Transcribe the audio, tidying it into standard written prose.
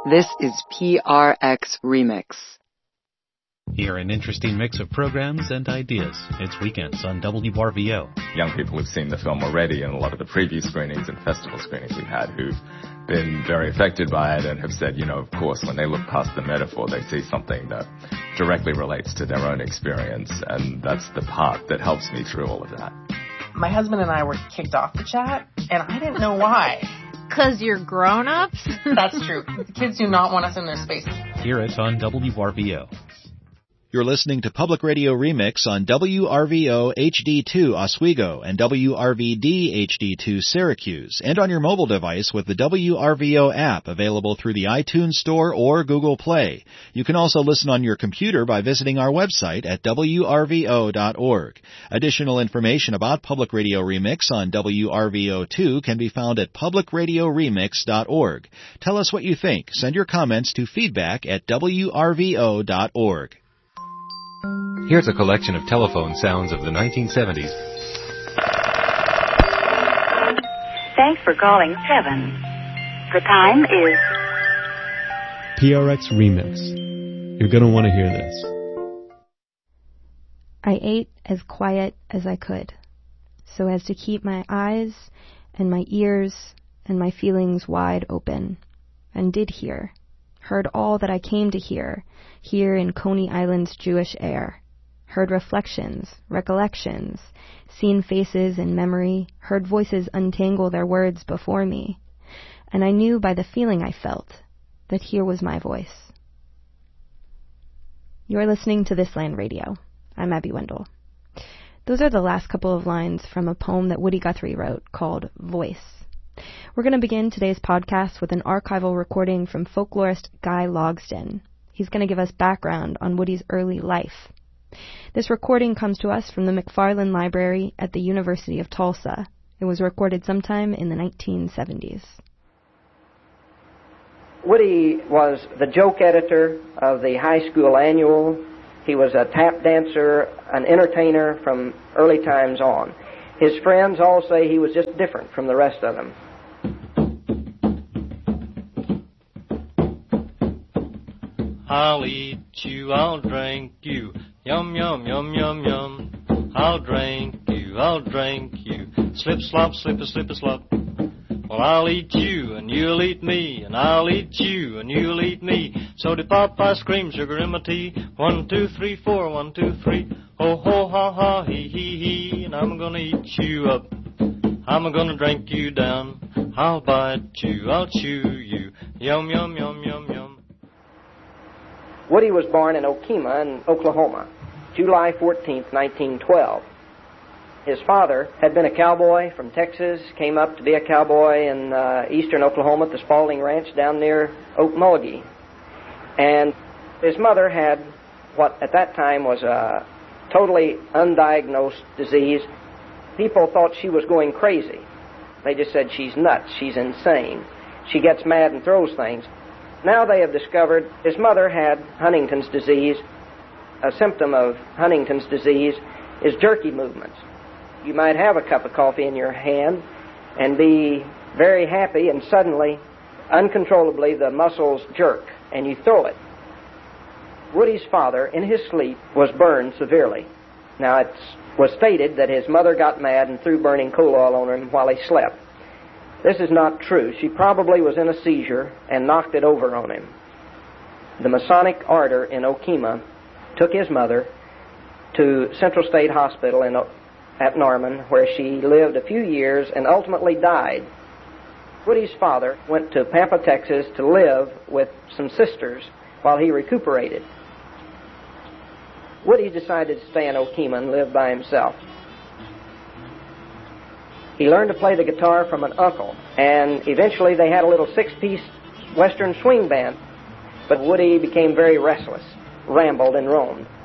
This is PRX Remix. Hear an interesting mix of programs and ideas. It's Weekends on WRVO. Young people who've seen the film already and a lot of the preview screenings and festival screenings we've had who've been very affected by it and have said, of course, when they look past the metaphor, they see something that directly relates to their own experience, and that's the part that helps me through all of that. My husband and I were kicked off the chat, and I didn't know why. 'Cause you're grown-ups? That's true. The kids do not want us in their spaces. Hear it on WRVO. You're listening to Public Radio Remix on WRVO HD2 Oswego and WRVD HD2 Syracuse, and on your mobile device with the WRVO app available through the iTunes Store or Google Play. You can also listen on your computer by visiting our website at WRVO.org. Additional information about Public Radio Remix on WRVO2 can be found at publicradioremix.org. Tell us what you think. Send your comments to feedback@WRVO.org. Here's a collection of telephone sounds of the 1970s. Thanks for calling 7. The time is... PRX Remix. You're going to want to hear this. I ate as quiet as I could, so as to keep my eyes and my ears and my feelings wide open, and did hear, heard all that I came to hear, here in Coney Island's Jewish air. Heard reflections, recollections, seen faces in memory, heard voices untangle their words before me, and I knew by the feeling I felt that here was my voice. You're listening to This Land Radio. I'm Abby Wendell. Those are the last couple of lines from a poem that Woody Guthrie wrote called Voice. We're going to begin today's podcast with an archival recording from folklorist Guy Logsdon. He's going to give us background on Woody's early life. This recording comes to us from the McFarland Library at the University of Tulsa. It was recorded sometime in the 1970s. Woody was the joke editor of the high school annual. He was a tap dancer, an entertainer from early times on. His friends all say he was just different from the rest of them. I'll eat you, I'll drink you, yum, yum, yum, yum, yum. I'll drink you, slip, slop, slip, slop. Well, I'll eat you, and you'll eat me, and I'll eat you, and you'll eat me. So did Popeye scream, sugar in my tea. 1, 2, 3, 4, 1, 2, 3. Ho, ho, ha, ha, he, he. And I'm gonna eat you up. I'm gonna drink you down. I'll bite you, I'll chew you. Yum, yum, yum, yum, yum. Woody was born in Okemah in Oklahoma, July 14th, 1912. His father had been a cowboy from Texas, came up to be a cowboy in eastern Oklahoma at the Spalding Ranch down near Okmulgee. And his mother had what at that time was a totally undiagnosed disease. People thought she was going crazy. They just said she's nuts, she's insane. She gets mad and throws things. Now they have discovered his mother had Huntington's disease. A symptom of Huntington's disease is jerky movements. You might have a cup of coffee in your hand and be very happy, and suddenly, uncontrollably, the muscles jerk and you throw it. Woody's father, in his sleep, was burned severely. Now, it was stated that his mother got mad and threw burning coal oil on him while he slept. This is not true. She probably was in a seizure and knocked it over on him. The Masonic Order in Okemah took his mother to Central State Hospital at Norman, where she lived a few years and ultimately died. Woody's father went to Pampa, Texas to live with some sisters while he recuperated. Woody decided to stay in Okemah and live by himself. He learned to play the guitar from an uncle, and eventually they had a little 6-piece Western swing band. But Woody became very restless, rambled and roamed.